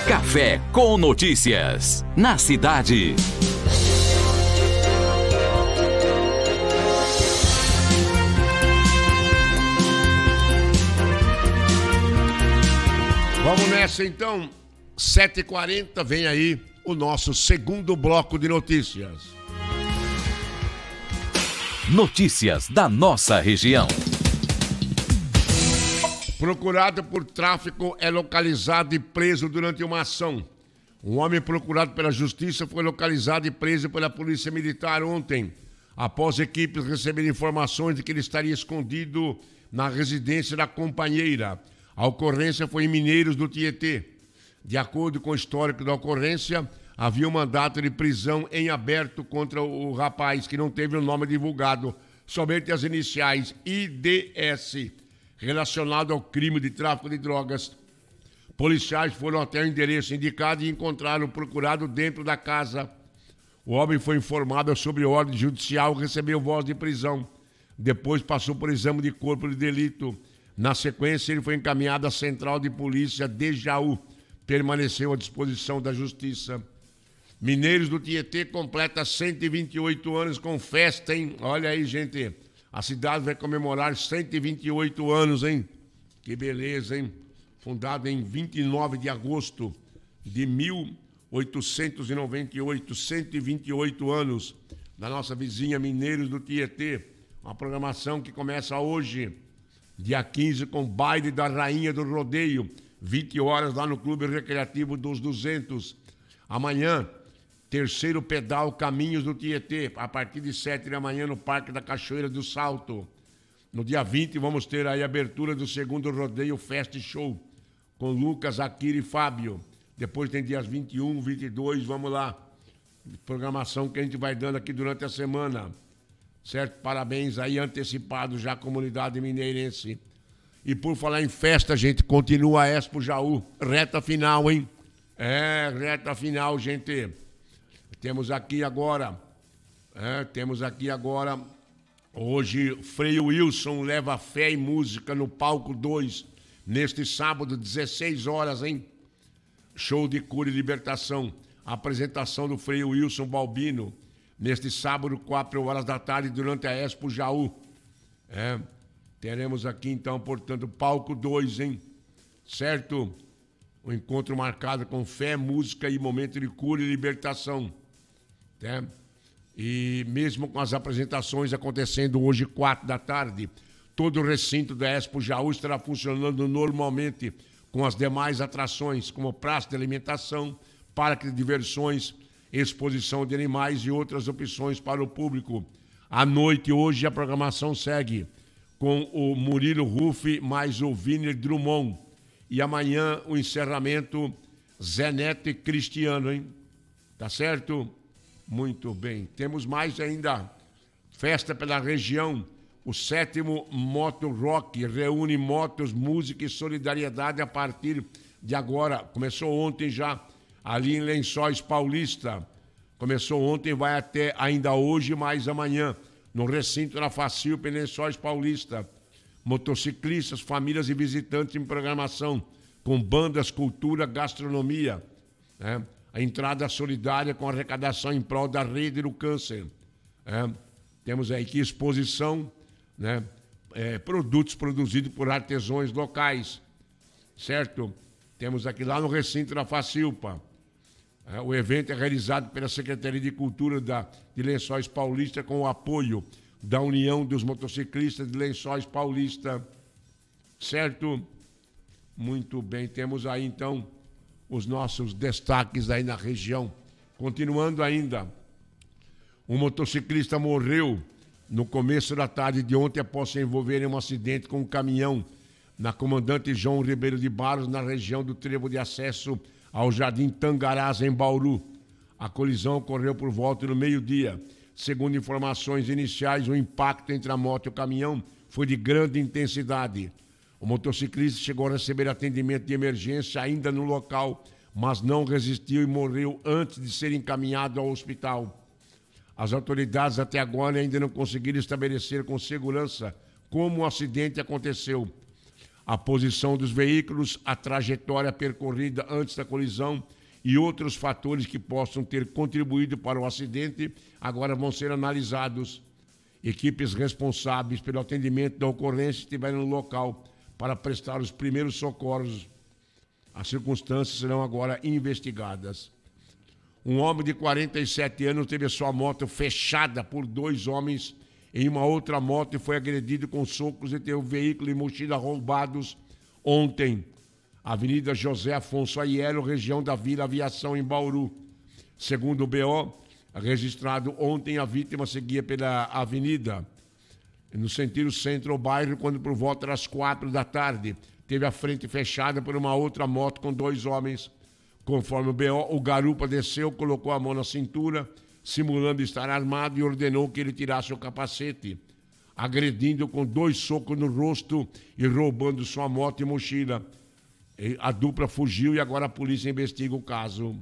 Café com Notícias, na cidade. Vamos nessa então, 7h40, vem aí o nosso segundo bloco de notícias. Notícias da nossa região. Procurado por tráfico é localizado e preso durante uma ação. Um homem procurado pela justiça foi localizado e preso pela polícia militar ontem, após equipes receberem informações de que ele estaria escondido na residência da companheira. A ocorrência foi em Mineiros do Tietê. De acordo com o histórico da ocorrência, havia um mandato de prisão em aberto contra o rapaz, que não teve o nome divulgado, somente as iniciais IDS, relacionado ao crime de tráfico de drogas. Policiais foram até o endereço indicado e encontraram o procurado dentro da casa. O homem foi informado sobre ordem judicial e recebeu voz de prisão. Depois passou por exame de corpo de delito. Na sequência, ele foi encaminhado à Central de Polícia de Jaú. Permaneceu à disposição da Justiça. Mineiros do Tietê completa 128 anos com festa, hein? Olha aí, gente. A cidade vai comemorar 128 anos, hein? Que beleza, hein? Fundada em 29 de agosto de 1898, 128 anos da nossa vizinha Mineiros do Tietê. Uma programação que começa hoje, dia 15, com baile da Rainha do Rodeio, 20 horas lá no Clube Recreativo dos 200. Amanhã, terceiro pedal Caminhos do Tietê, a partir de 7 da manhã no Parque da Cachoeira do Salto. No dia 20 vamos ter aí a abertura do segundo rodeio Fest Show, com Lucas, Akira e Fábio. Depois tem dias 21, 22, vamos lá. Programação que a gente vai dando aqui durante a semana. Certo? Parabéns aí antecipado já à comunidade mineirense. E por falar em festa, gente, continua a Expo Jaú. Reta final, hein? Reta final, gente. Temos aqui agora, hoje, Frei Wilson leva fé e música no Palco 2, neste sábado, 16 horas, hein? Show de cura e libertação. Apresentação do Frei Wilson Balbino, neste sábado, 4 horas da tarde, durante a Expo Jaú. Teremos aqui, então, portanto, Palco 2, hein? Certo? O encontro marcado com fé, música e momento de cura e libertação. E mesmo com as apresentações acontecendo hoje, 4 da tarde, todo o recinto da Expo Jaú estará funcionando normalmente com as demais atrações, como praça de alimentação, parque de diversões, exposição de animais e outras opções para o público. À noite, hoje, a programação segue com o Murilo Ruff mais o Viner Drummond. E amanhã, o encerramento, Zé Neto e Cristiano, hein? Tá certo? Muito bem. Temos mais ainda. Festa pela região. O 7º Moto Rock reúne motos, música e solidariedade a partir de agora. Começou ontem já, ali em Lençóis Paulista. Começou ontem, vai até ainda hoje, mais amanhã, no recinto da Facilpa, em Lençóis Paulista. Motociclistas, famílias e visitantes em programação, com bandas, cultura, gastronomia. A entrada solidária com arrecadação em prol da rede do câncer. Temos aí que exposição, produtos produzidos por artesãos locais, certo? Temos aqui lá no recinto da Facilpa. O evento é realizado pela Secretaria de Cultura de Lençóis Paulista com o apoio da União dos Motociclistas de Lençóis Paulista, certo? Muito bem, temos aí então os nossos destaques aí na região. Continuando ainda, um motociclista morreu no começo da tarde de ontem após se envolver em um acidente com um caminhão na Comandante João Ribeiro de Barros, na região do trevo de acesso ao Jardim Tangarás, em Bauru. A colisão ocorreu por volta do meio-dia. Segundo informações iniciais, o impacto entre a moto e o caminhão foi de grande intensidade. O motociclista chegou a receber atendimento de emergência ainda no local, mas não resistiu e morreu antes de ser encaminhado ao hospital. As autoridades até agora ainda não conseguiram estabelecer com segurança como o acidente aconteceu. a posição dos veículos, a trajetória percorrida antes da colisão e outros fatores que possam ter contribuído para o acidente agora vão ser analisados. Equipes responsáveis pelo atendimento da ocorrência estiveram no local para prestar os primeiros socorros. As circunstâncias serão agora investigadas. Um homem de 47 anos teve sua moto fechada por 2 homens em uma outra moto e foi agredido com socos e teve o veículo e mochila roubados ontem. Avenida José Afonso Aiello, região da Vila Aviação, em Bauru. Segundo o BO, registrado ontem, a vítima seguia pela avenida, no sentido centro-bairro, quando por volta das 4 da tarde, teve a frente fechada por uma outra moto com 2 homens. Conforme o BO, o garupa desceu, colocou a mão na cintura, simulando estar armado, e ordenou que ele tirasse o capacete, agredindo com 2 socos no rosto e roubando sua moto e mochila. A dupla fugiu e agora a polícia investiga o caso.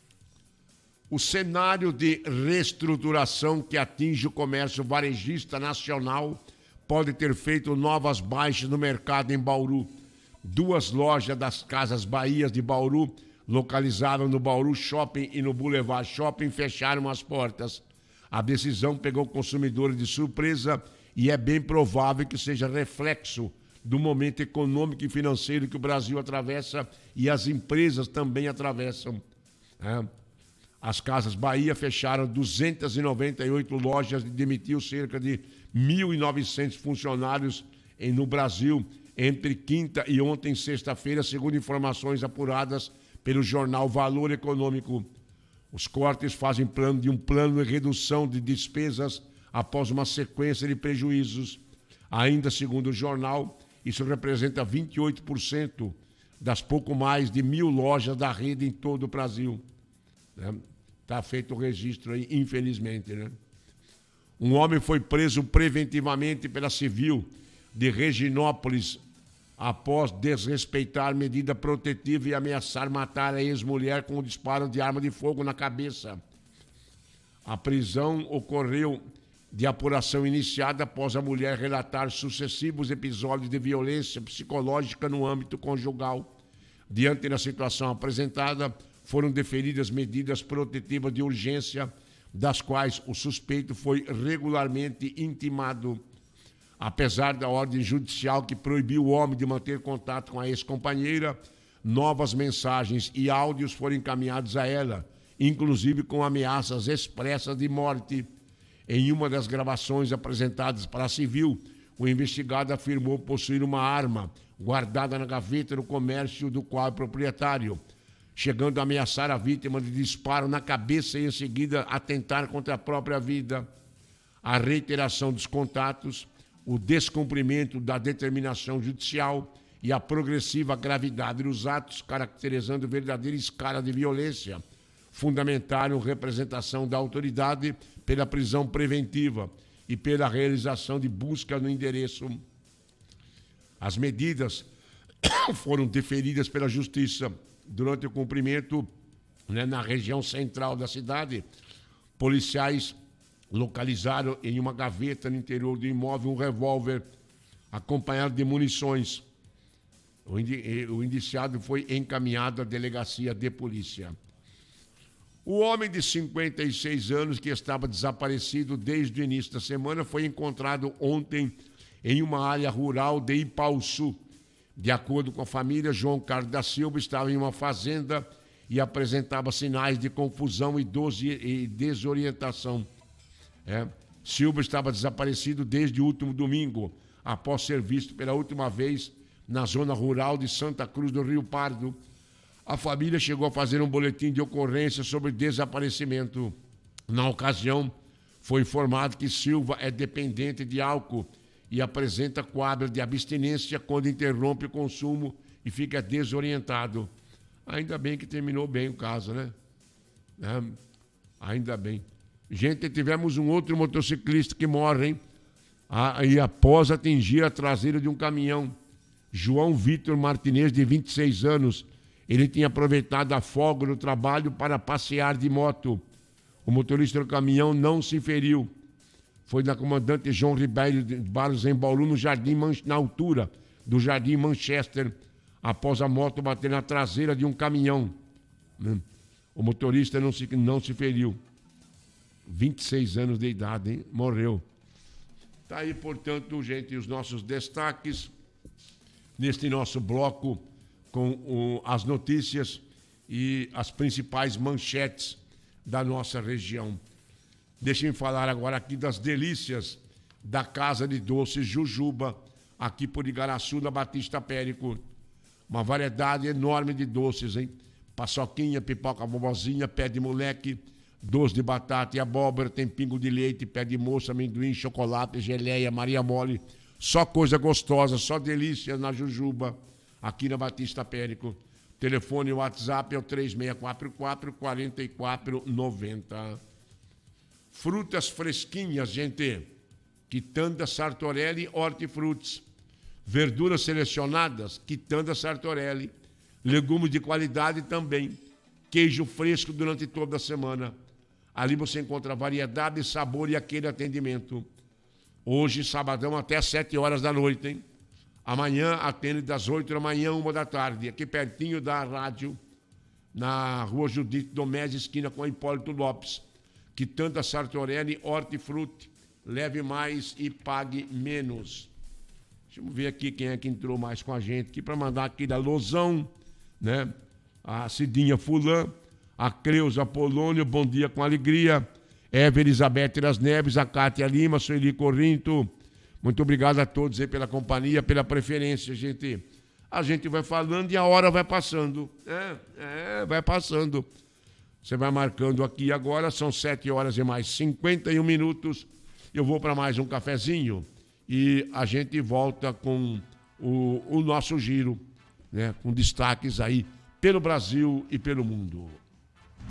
O cenário de reestruturação que atinge o comércio varejista nacional pode ter feito novas baixas no mercado em Bauru. 2 lojas das Casas Bahias de Bauru, localizadas no Bauru Shopping e no Boulevard Shopping, fecharam as portas. A decisão pegou consumidores de surpresa e é bem provável que seja reflexo do momento econômico e financeiro que o Brasil atravessa e as empresas também atravessam. As Casas Bahia fecharam 298 lojas e demitiu cerca de 1.900 funcionários no Brasil entre quinta e ontem, sexta-feira, segundo informações apuradas pelo jornal Valor Econômico. Os cortes fazem um plano de redução de despesas após uma sequência de prejuízos. Ainda segundo o jornal, isso representa 28% das pouco mais de 1.000 lojas da rede em todo o Brasil. Está feito o registro aí, infelizmente. Um homem foi preso preventivamente pela Civil de Reginópolis após desrespeitar medida protetiva e ameaçar matar a ex-mulher com o disparo de arma de fogo na cabeça. A prisão ocorreu de apuração iniciada após a mulher relatar sucessivos episódios de violência psicológica no âmbito conjugal. Diante da situação apresentada, foram deferidas medidas protetivas de urgência, das quais o suspeito foi regularmente intimado. Apesar da ordem judicial que proibiu o homem de manter contato com a ex-companheira, novas mensagens e áudios foram encaminhados a ela, inclusive com ameaças expressas de morte. Em uma das gravações apresentadas para a Civil, o investigado afirmou possuir uma arma guardada na gaveta do comércio do qual é proprietário, chegando a ameaçar a vítima de disparo na cabeça e em seguida atentar contra a própria vida. A reiteração dos contatos, o descumprimento da determinação judicial e a progressiva gravidade dos atos, caracterizando verdadeira escala de violência, fundamentaram representação da autoridade pela prisão preventiva e pela realização de busca no endereço. As medidas foram deferidas pela Justiça. Durante o cumprimento, na região central da cidade, policiais localizaram em uma gaveta no interior do imóvel um revólver acompanhado de munições. O indiciado foi encaminhado à delegacia de polícia. O homem de 56 anos que estava desaparecido desde o início da semana foi encontrado ontem em uma área rural de Ipauçu. De acordo com a família, João Carlos da Silva estava em uma fazenda e apresentava sinais de confusão e desorientação. Silva estava desaparecido desde o último domingo, após ser visto pela última vez na zona rural de Santa Cruz do Rio Pardo. A família chegou a fazer um boletim de ocorrência sobre desaparecimento. Na ocasião, foi informado que Silva é dependente de álcool e apresenta quadro de abstinência quando interrompe o consumo e fica desorientado. Ainda bem que terminou bem o caso, né? Ainda bem. Gente, tivemos um outro motociclista que morre, hein? E após atingir a traseira de um caminhão. João Vitor Martinez, de 26 anos. Ele tinha aproveitado a folga do trabalho para passear de moto. O motorista do caminhão não se feriu. Foi na comandante João Ribeiro de Barros, em Bauru, no Jardim na altura do Jardim Manchester, após a moto bater na traseira de um caminhão. O motorista não se feriu. 26 anos de idade, hein? Morreu. Tá aí, portanto, gente, os nossos destaques neste nosso bloco com as notícias e as principais manchetes da nossa região. Deixem-me falar agora aqui das delícias da Casa de Doces Jujuba, aqui por Igaraçu, na Batista Périco. Uma variedade enorme de doces, hein? Paçoquinha, pipoca bobozinha, pé de moleque, doce de batata e abóbora, tem pingo de leite, pé de moça, amendoim, chocolate, geleia, Maria Mole. Só coisa gostosa, só delícia na Jujuba, aqui na Batista Périco. Telefone e WhatsApp é o 3644-4490. Frutas fresquinhas, gente. Quitanda, Sartorelli, hortifrutis. Verduras selecionadas, Quitanda, Sartorelli. Legumes de qualidade também. Queijo fresco durante toda a semana. Ali você encontra variedade, sabor e aquele atendimento. Hoje, sabadão, até às 7 horas da noite, hein? Amanhã atende das 8 da manhã, 1 da tarde. Aqui pertinho da rádio, na Rua Judite Domés, esquina com Hipólito Lopes. Quitanda, Sartorelli, hortifruti. Leve mais e pague menos. Deixa eu ver aqui quem é que entrou mais com a gente aqui para mandar aqui da Lozão, né? A Cidinha Fulã, a Creuza Polônio, bom dia com alegria. Eva Elizabeth das Neves, a Cátia Lima, Sueli Corinto. Muito obrigado a todos aí pela companhia, pela preferência, gente. A gente vai falando e a hora vai passando. Vai passando. Você vai marcando aqui agora, são 7 horas e mais 51 minutos. Eu vou para mais um cafezinho e a gente volta com o nosso giro, né, com destaques aí pelo Brasil e pelo mundo.